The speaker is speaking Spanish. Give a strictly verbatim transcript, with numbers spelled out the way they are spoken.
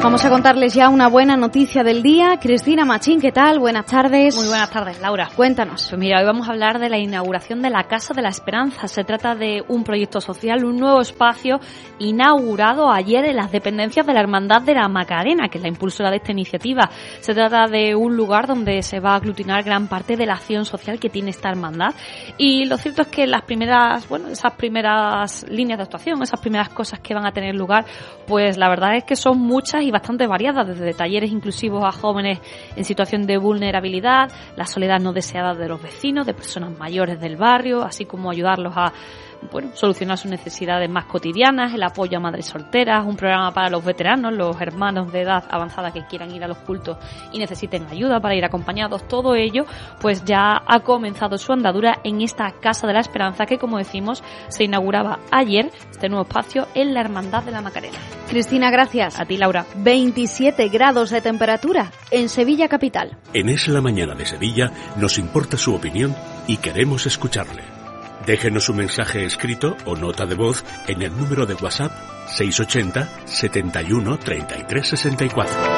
Vamos a contarles ya una buena noticia del día. Cristina Machín, ¿qué tal? Buenas tardes. Muy buenas tardes, Laura. Cuéntanos. Pues mira, hoy vamos a hablar de la inauguración de la Casa de la Esperanza. Se trata de un proyecto social, un nuevo espacio inaugurado ayer en las dependencias de la Hermandad de la Macarena, que es la impulsora de esta iniciativa. Se trata de un lugar donde se va a aglutinar gran parte de la acción social que tiene esta hermandad. Y lo cierto es que las primeras, bueno, esas primeras líneas de actuación, esas primeras cosas que van a tener lugar, pues la verdad es que son muchas y bastante variadas, desde talleres inclusivos a jóvenes en situación de vulnerabilidad, la soledad no deseada de los vecinos, de personas mayores del barrio, así como ayudarlos a bueno, solucionar sus necesidades más cotidianas, el apoyo a madres solteras, un programa para los veteranos, los hermanos de edad avanzada que quieran ir a los cultos y necesiten ayuda para ir acompañados. Todo ello pues ya ha comenzado su andadura en esta Casa de la Esperanza que, como decimos, se inauguraba ayer, este nuevo espacio en la Hermandad de la Macarena. Cristina, gracias. A ti, Laura. veintisiete grados de temperatura en Sevilla capital. En Es la Mañana de Sevilla nos importa su opinión y queremos escucharle. Déjenos un mensaje escrito o nota de voz en el número de WhatsApp seiscientos ochenta, setenta y uno, treinta y tres sesenta y cuatro.